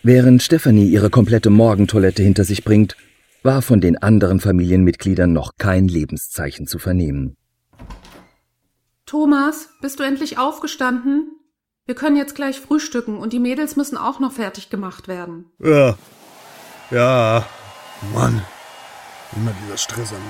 Während Stefanie ihre komplette Morgentoilette hinter sich bringt, war von den anderen Familienmitgliedern noch kein Lebenszeichen zu vernehmen. Thomas, bist du endlich aufgestanden? Wir können jetzt gleich frühstücken und die Mädels müssen auch noch fertig gemacht werden. Ja, Mann, immer dieser Stress am